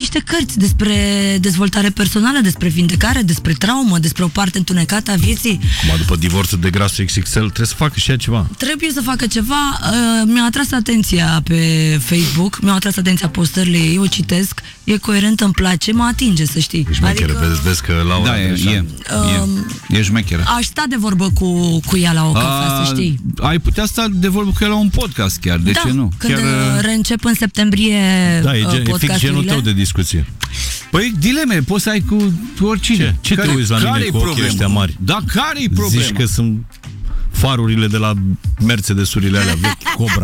niște cărți despre dezvoltare personală, despre vindecare, despre traumă, despre o parte întunecată a vieții. Acum, după divorțul de Grasul XXL, trebuie să facă și ea ceva. Trebuie să facă ceva. Mi-a atras atenția pe Facebook, mi-a atras atenția postările ei, o citesc, e coerentă, îmi place, mă atinge, să știi. E șmecheră, vezi că Laura... Da, e șmecheră. Aș sta de vorbă cu ea la o cafea, să știi. Ai putea sta de vorbă cu ea la un podcast chiar, de ce nu? Când reîncep în septembrie e fix genul tău de discuție. Păi, dileme, poți să ai cu oricine. Ce te uiți la mine cu ochii ăștia mari? Da, care-i problema? Zici că sunt farurile de la Mercedes-urile alea vechi, Cobra.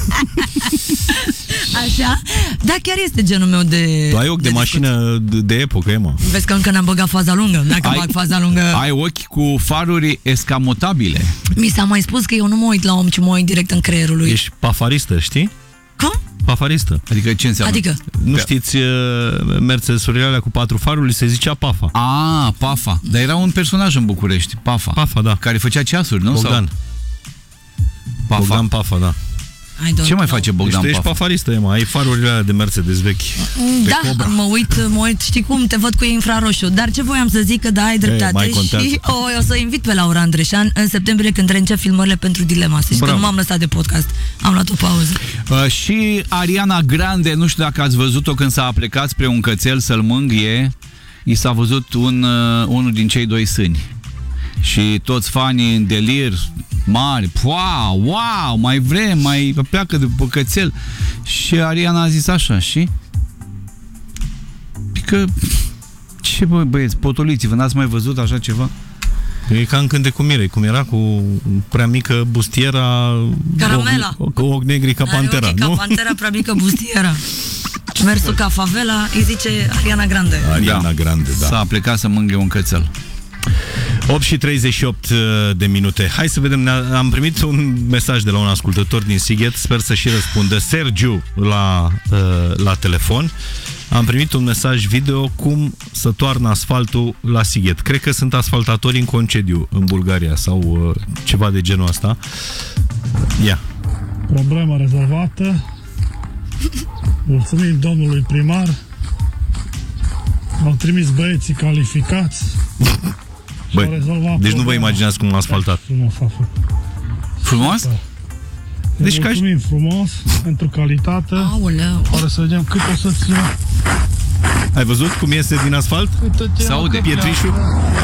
Așa? Da, chiar este genul meu de... Tu ai ochi de mașină de epocă, Emma. Vezi că încă n-am băgat faza lungă. Dacă bag faza lungă... Ai ochi cu faruri escamotabile. Mi s-a mai spus că eu nu mă uit la om, ci mă uit direct în creierul lui. Ești pafaristă, știi? Cum? Pafaristă. Adică ce înseamnă? Adică? Nu știți Mercedes-urile alea cu 4 faruri, li se zicea Pafa. Pafa. Dar era un personaj în București, Pafa. Pafa, da. Care făcea ceasuri, nu? Bogdan. Pafa. Bogdan Pafa, da. Ce mai face Bogdan Pafa? Pafa? Ești pafaristă, Emma. Ai farurile alea de Mercedes vechi. Da, mă uit, știi cum, te văd cu infraroșu. Dar ce voiam să zic, că da, ai dreptate. Și o să invit pe Laura Andreșan în septembrie, când reîncep filmările pentru Dilema. Să știi că nu m-am lăsat de podcast. Am luat o pauză. Și Ariana Grande, nu știu dacă ați văzut-o când s-a plecat spre un cățel să-l mângâie, i s-a văzut unul din cei doi sâni. Și toți fanii în delir mari, wow, mai vrem, mai pleacă de cățel. Și Ariana a zis așa, și? Că, ce băieți, potoliți-vă, n-ați mai văzut așa ceva? E ca în Cântec cu Mirei, cum era cu prea mică bustiera, Caramela, cu ochi negri ca Pantera, nu? Ca Pantera, prea mică bustiera. Mersul ca favela, îi zice Ariana Grande. Ariana Grande, da. S-a plecat să mângâie un cățel. 8:38 de minute. Hai să vedem, am primit un mesaj de la un ascultător din Sighet, sper să și răspundă Sergiu la telefon. Am primit un mesaj video cum să toarnă asfaltul la Sighet. Cred că sunt asfaltatori în concediu în Bulgaria sau ceva de genul ăsta. Ia. Problema rezolvată. Mulțumim domnului primar. Au trimis băieții calificați. Băi, deci nu vă imaginați cum a asfaltat. Frumos a făcut. Frumos? Deci mulțumim frumos pentru calitate. Aoleu. Oare să vedem cât o să țină. Ai văzut cum iese din asfalt? S-aude pietrișul?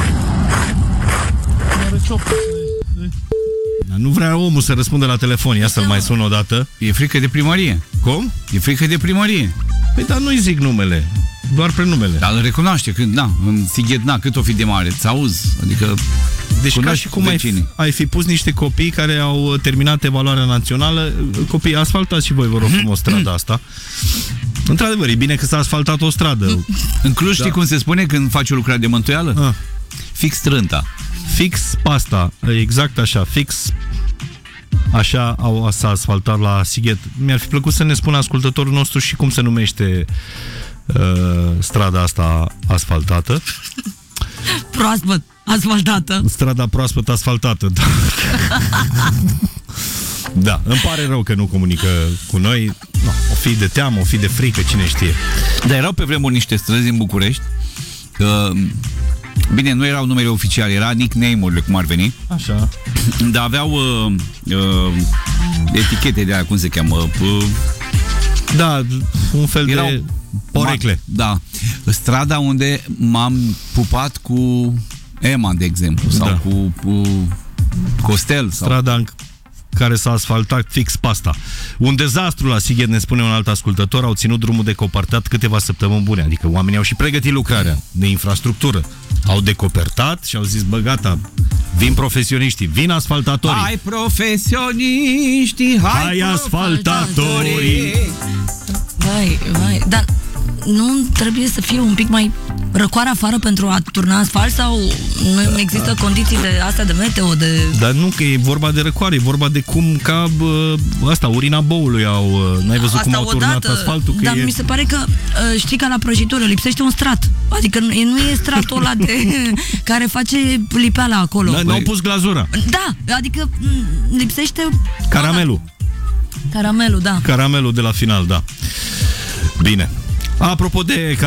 Nu vrea omul să răspundă la telefon. Ia să-l mai sun o dată. E frică de primărie. Cum? E frică de primărie. Păi dar nu-i zic numele, doar prenumele. Dar îl recunoaște, în Sighet, cât o fi de mare, ți-auzi, adică... Deci ca și cum ai fi pus niște copii care au terminat evaluarea națională, copii, asfaltați și voi, vă rog frumos, strada asta. Într-adevăr, e bine că s-a asfaltat o stradă. În Cluj știi cum se spune când faci o lucrare de mântuială? Fix trânta. Fix pasta, exact așa, fix așa s-a asfaltat la Sighet. Mi-ar fi plăcut să ne spună ascultătorul nostru și cum se numește strada asta asfaltată. Proaspăt asfaltată. Strada proaspăt asfaltată, da. Da, îmi pare rău că nu comunică cu noi. No, o fi de teamă, o fi de frică, cine știe. Dar erau pe vremuri niște străzi în București. Bine, nu erau numele oficiale, era nickname-urile, cum ar veni. Așa. Dar aveau etichete de aia, cum se cheamă? Da, un fel de porecle. Da. Strada unde m-am pupat cu Emma, de exemplu, sau cu Costel. Strada în care s-a asfaltat fix pasta. Un dezastru la Sighet, ne spune un alt ascultător, au ținut drumul decopertat câteva săptămâni bune. Adică oamenii au și pregătit lucrarea de infrastructură. Au decopertat și au zis, bă, gata, vin profesioniștii, vin asfaltatorii. Hai profesioniștii, hai asfaltatorii. Vai, dar nu trebuie să fie un pic mai răcoare afară pentru a turna asfalt sau nu există condiții de astea de meteo? Dar nu, că e vorba de răcoare, e vorba de cum ca asta, urina boului n-ai văzut asta cum au turnat asfaltul? Dar mi se pare că, știi, ca la prăjitură, lipsește un strat. Adică nu e stratul ăla care face lipeala acolo. N-au pus glazura. Da, adică lipsește caramelul. Caramelul, da. Caramelul de la final, da. Bine. Apropo de